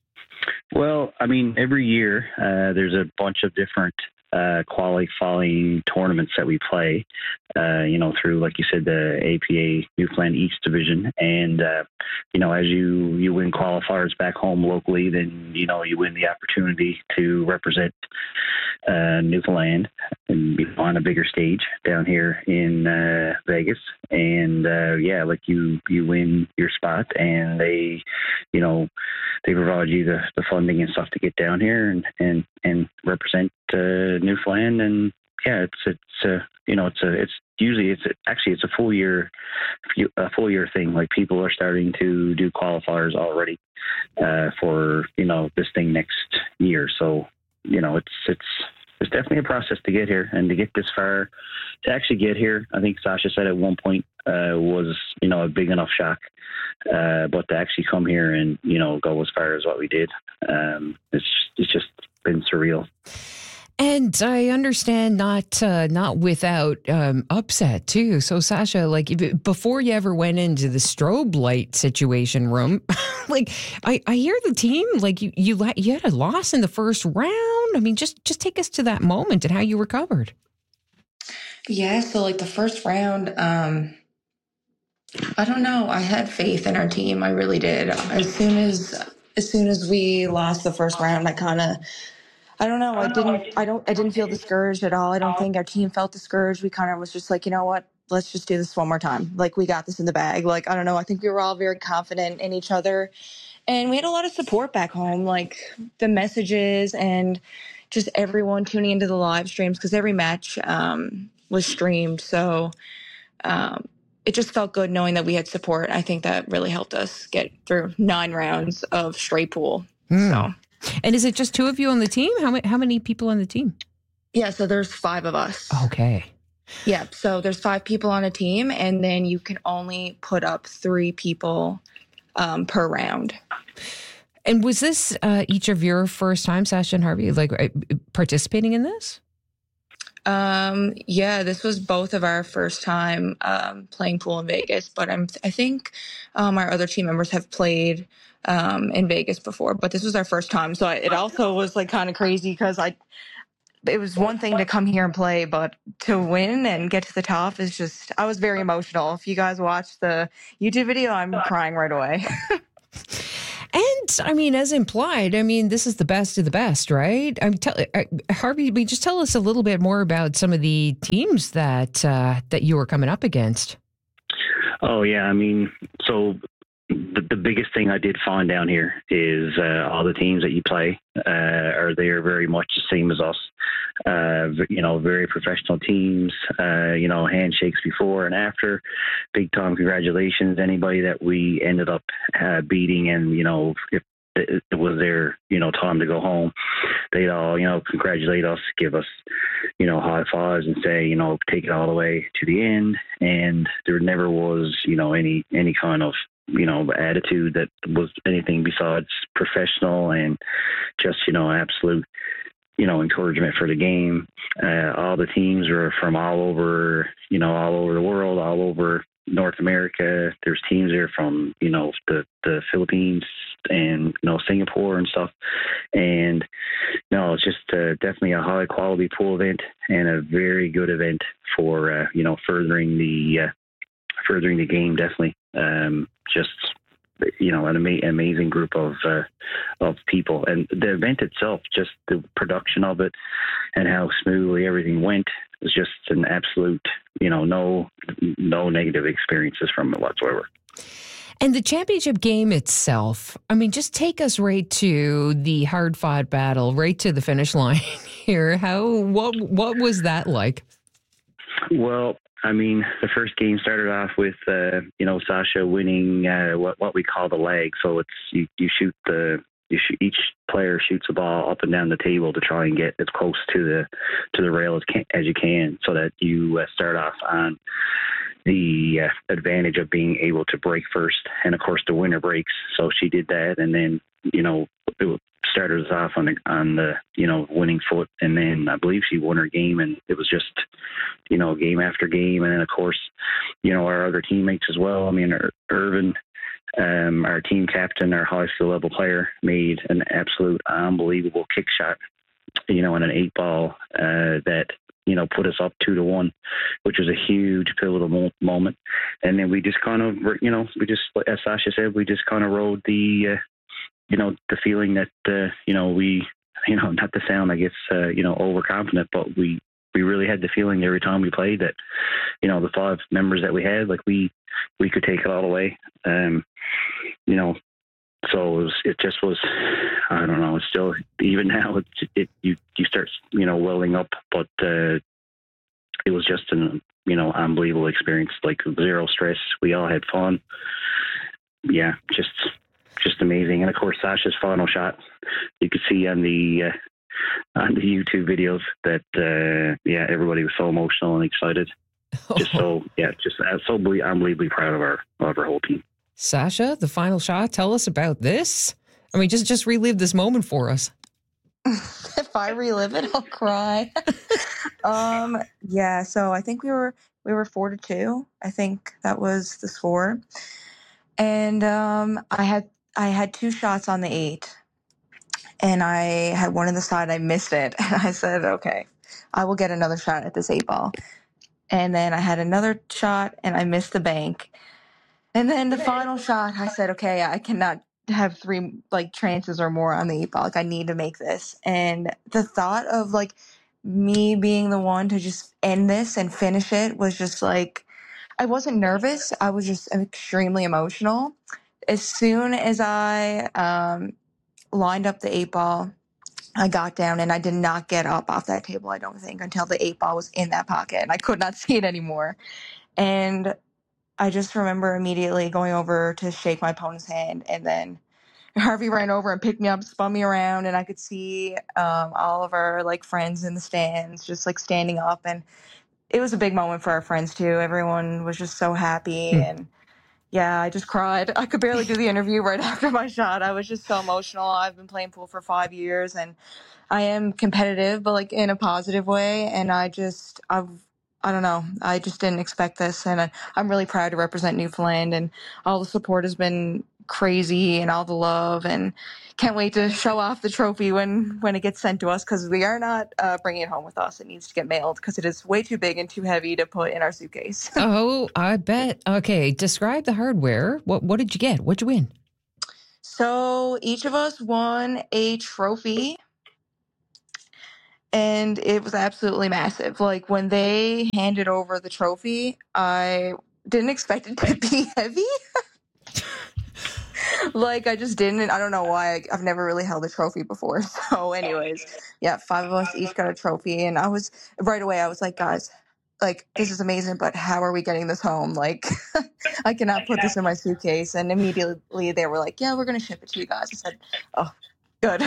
Well, I mean, every year uh, there's a bunch of different uh, qualifying tournaments that we play, uh, you know, through, like you said, the A P A Newfoundland East Division. And, uh, you know, as you, you win qualifiers back home locally, then, you know, you win the opportunity to represent uh, Newfoundland and be on a bigger stage down here in uh, Vegas. And, uh, yeah, like you, you win your spot, and they, you know, they provide you the, the funding and stuff to get down here and, and, and represent uh, Newfoundland. And yeah, it's, it's, uh, you know, it's a, it's usually it's a, actually it's a full year, a full year thing. Like, people are starting to do qualifiers already uh, for, you know, this thing next year. So, you know, it's, it's, it's definitely a process to get here, and to get this far, to actually get here. I think Sasha said at one point uh, was, you know, a big enough shock. Uh, but to actually come here and, you know, go as far as what we did, um, it's, it's just been surreal. And I understand not uh, not without um, upset too. So Sasha, like, if, before you ever went into the strobe light situation room, like I, I hear the team, like you you you had a loss in the first round. I mean, just just take us to that moment and how you recovered. Yeah, so like the first round, um, I don't know. I had faith in our team. I really did. As soon as as soon as we lost the first round, I kind of. I don't know. I didn't, I don't, I didn't feel discouraged at all. I don't think our team felt discouraged. We kind of was just like, you know what, let's just do this one more time. Like, we got this in the bag. Like, I don't know. I think we were all very confident in each other, and we had a lot of support back home, like the messages and just everyone tuning into the live streams, because every match um, was streamed. So um, it just felt good knowing that we had support. I think that really helped us get through nine rounds of straight pool. Mm. So. And is it just two of you on the team? How many, how many people on the team? Yeah, so there's five of us. Okay. Yeah, so there's five people on a team, and then you can only put up three people um, per round. And was this uh, each of your first time, Sasha and Harvey, like uh, participating in this? Um, yeah, this was both of our first time um, playing pool in Vegas, but I'm, I think um, our other team members have played um, in Vegas before, but this was our first time. So I, it also was like kind of crazy because I, it was one thing to come here and play, but to win and get to the top is just, I was very emotional. If you guys watch the YouTube video, I'm crying right away. And I mean, as implied, I mean, this is the best of the best, right? I'm tell, uh, Harvey, we just tell us a little bit more about some of the teams that uh, that you were coming up against. Oh yeah, I mean, so the, the biggest thing I did find down here is uh, all the teams that you play uh, are there very much the same as us. Uh, you know, very professional teams. Uh, you know, handshakes before and after. Big time congratulations anybody that we ended up uh, beating, and you know, if it was their you know time to go home, they'd all you know congratulate us, give us you know high fives, and say you know take it all the way to the end. And there never was you know any any kind of you know attitude that was anything besides professional and just you know absolute you know, encouragement for the game. Uh, all the teams are from all over, you know, all over the world, all over North America. There's teams there from, you know, the, the Philippines and, you know, Singapore and stuff. And, no, it's just uh, definitely a high quality pool event and a very good event for, uh, you know, furthering the, uh, furthering the game, definitely. Um, just, you know, an ama- amazing group of uh, of people. And the event itself, just the production of it and how smoothly everything went was just an absolute, you know, no no negative experiences from it whatsoever. And the championship game itself, I mean, just take us right to the hard-fought battle, right to the finish line here. How, what, what was that like? Well, I mean, the first game started off with, uh, you know, Sasha winning uh, what what we call the leg. So it's you, you shoot the you shoot, each player shoots a ball up and down the table to try and get as close to the to the rail as, can, as you can, so that you uh, start off on the uh, advantage of being able to break first. And of course, the winner breaks. So she did that, and then you know it started us off on the on the you know winning foot, and then I believe she won her game, and it was just you know game after game. And then of course you know our other teammates as well. I mean, Ir- Irvin, um, our team captain, our high skill level player, made an absolute unbelievable kick shot, you know, in an eight ball uh, that you know put us up two to one, which was a huge pivotal mo- moment. And then we just kind of you know we just, as Sasha said, we just kind of rode the uh, you know, the feeling that, uh, you know, we, you know, not to sound, I guess, uh, you know, overconfident, but we, we really had the feeling every time we played that, you know, the five members that we had, like we, we could take it all away. Um, you know, so it, was, it just was, I don't know, it's still, even now, it, it you, you start, you know, welling up, but uh, it was just an, you know, unbelievable experience, like zero stress. We all had fun. Yeah, just... just amazing. And of course, Sasha's final shot, you could see on the uh, on the YouTube videos that uh, yeah, everybody was so emotional and excited. Just so yeah, just uh, so unbelievably proud of our of our whole team. Sasha, the final shot. Tell us about this. I mean, just just relive this moment for us. If I relive it, I'll cry. um, yeah. So I think we were we were four to two. I think that was the score, and um, I had. I had two shots on the eight, and I had one in the side. I missed it, and I said, okay, I will get another shot at this eight ball. And then I had another shot, and I missed the bank. And then the final shot, I said, okay, I cannot have three like chances or more on the eight ball. Like, I need to make this. And the thought of like me being the one to just end this and finish it was just like, I wasn't nervous. I was just extremely emotional. As soon as I um, lined up the eight ball, I got down and I did not get up off that table, I don't think, until the eight ball was in that pocket and I could not see it anymore. And I just remember immediately going over to shake my opponent's hand, and then Harvey ran over and picked me up, spun me around, and I could see um, all of our like friends in the stands just like standing up. And it was a big moment for our friends too. Everyone was just so happy. Mm. And Yeah, I just cried. I could barely do the interview right after my shot. I was just so emotional. I've been playing pool for five years and I am competitive, but like in a positive way. And I just, I've, I don't know. I just didn't expect this. And I, I'm really proud to represent Newfoundland, and all the support has been crazy and all the love, and can't wait to show off the trophy when, when it gets sent to us, because we are not uh, bringing it home with us. It needs to get mailed because it is way too big and too heavy to put in our suitcase. Oh, I bet. Okay, describe the hardware. What what did you get? What'd you win? So each of us won a trophy, and it was absolutely massive. Like when they handed over the trophy, I didn't expect it to be heavy. Like I just didn't. I don't know why. I've never really held a trophy before. So anyways, yeah, five of us each got a trophy, and I was right away, I was like, guys, like this is amazing, but how are we getting this home? Like I cannot put this in my suitcase. And immediately they were like, yeah, we're going to ship it to you guys. I said, oh, good.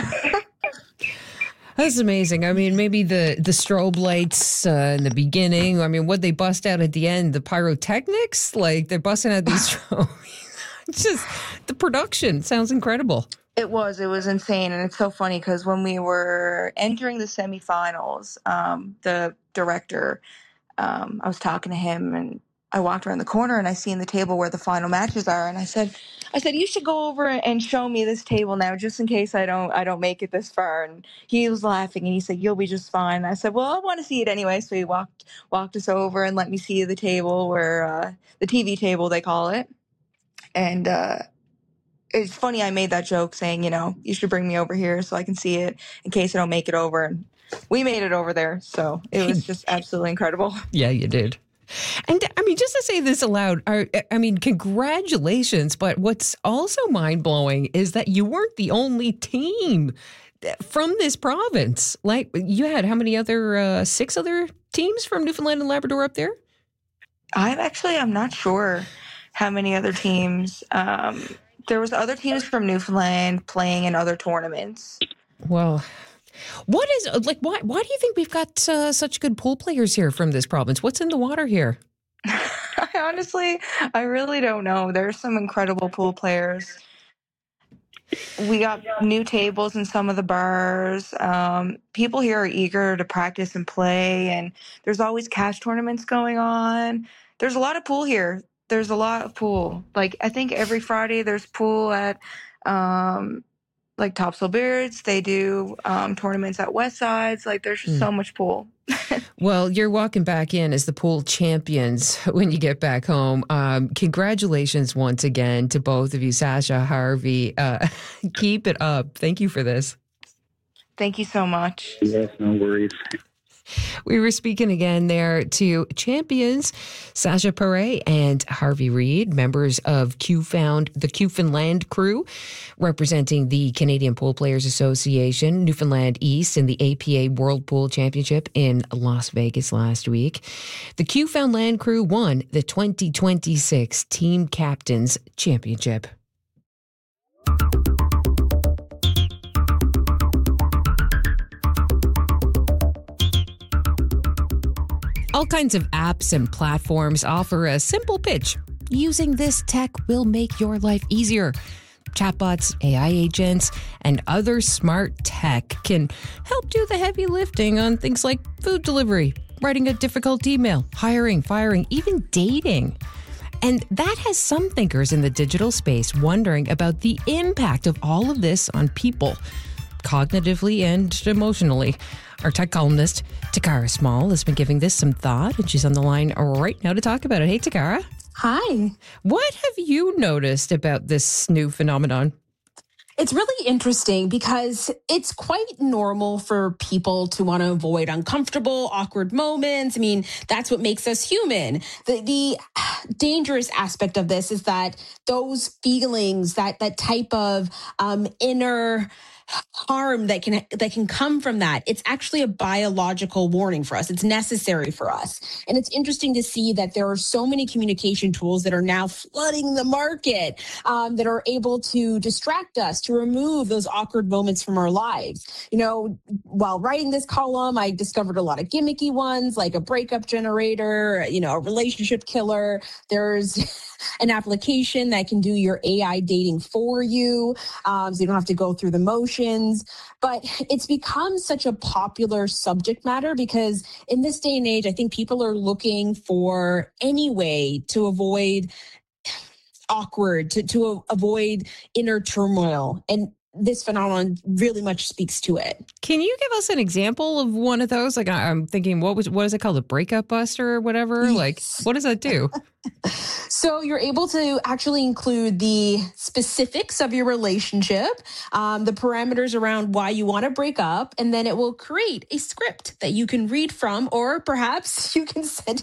That's amazing. I mean, maybe the, the strobe lights uh, in the beginning. I mean, what they bust out at the end, the pyrotechnics, like they're busting out these trophies. It's just the production sounds incredible. It was. It was insane. And it's so funny because when we were entering the semifinals, um, the director, um, I was talking to him, and I walked around the corner and I seen the table where the final matches are. And I said, I said, you should go over and show me this table now, just in case I don't, I don't make it this far. And he was laughing and he said, you'll be just fine. And I said, well, I want to see it anyway. So he walked, walked us over and let me see the table where, uh, the T V table, they call it. And, uh, it's funny, I made that joke saying, you know, you should bring me over here so I can see it in case I don't make it over. And we made it over there. So it was just absolutely incredible. Yeah, you did. And I mean, just to say this aloud, I, I mean, congratulations. But what's also mind blowing is that you weren't the only team from this province. Like you had how many other, uh, six other teams from Newfoundland and Labrador up there? I'm actually, I'm not sure how many other teams. Um, there was other teams from Newfoundland playing in other tournaments. Well, what is like? Why? Why do you think we've got uh, such good pool players here from this province? What's in the water here? I honestly, I really don't know. There's some incredible pool players. We got new tables in some of the bars. Um, people here are eager to practice and play, and there's always cash tournaments going on. There's a lot of pool here. There's a lot of pool. Like I think every Friday there's pool at. Um, like Topsail Beards, they do um, tournaments at West Sides. Like there's just mm. so much pool. Well, you're walking back in as the pool champions when you get back home. Um, congratulations once again to both of you, Sasha, Harvey. Uh, keep it up. Thank you for this. Thank you so much. Yes, no worries. We were speaking again there to champions Sasha Perret and Harvey Reid, members of Q-Found, the Newfoundland crew, representing the Canadian Pool Players Association, Newfoundland East in the A P A World Pool Championship in Las Vegas last week. The Q-Foundland crew won the twenty twenty-six Team Captains Championship. All kinds of apps and platforms offer a simple pitch. Using this tech will make your life easier. Chatbots, A I agents, and other smart tech can help do the heavy lifting on things like food delivery, writing a difficult email, hiring, firing, even dating. And that has some thinkers in the digital space wondering about the impact of all of this on people, cognitively and emotionally. Our tech columnist, Takara Small, has been giving this some thought, and she's on the line right now to talk about it. Hey, Takara. Hi. What have you noticed about this new phenomenon? It's really interesting because it's quite normal for people to want to avoid uncomfortable, awkward moments. I mean, that's what makes us human. The, the dangerous aspect of this is that those feelings, that that type of um, inner harm that can that can come from that, it's actually a biological warning for us. It's necessary for us. And it's interesting to see that there are so many communication tools that are now flooding the market um, that are able to distract us, to remove those awkward moments from our lives. You know, while writing this column, I discovered a lot of gimmicky ones like a breakup generator, you know, a relationship killer. There's an application that can do your A I dating for you, um, so you don't have to go through the motions. But it's become such a popular subject matter because in this day and age, I think people are looking for any way to avoid awkward, to, to avoid inner turmoil. And this phenomenon really much speaks to it. Can you give us an example of one of those? Like, I'm thinking, what was what is it called? A breakup buster or whatever? Yes. Like, what does that do? So you're able to actually include the specifics of your relationship, um, the parameters around why you want to break up, and then it will create a script that you can read from, or perhaps you can send